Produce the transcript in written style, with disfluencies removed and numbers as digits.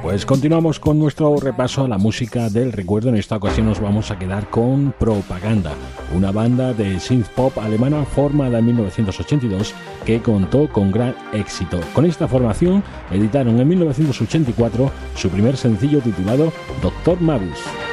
Pues continuamos con nuestro repaso a la música del recuerdo. En esta ocasión nos vamos a quedar con Propaganda, una banda de synth pop alemana formada en 1982 que contó con gran éxito. Con esta formación editaron en 1984 su primer sencillo titulado Dr. Mabus.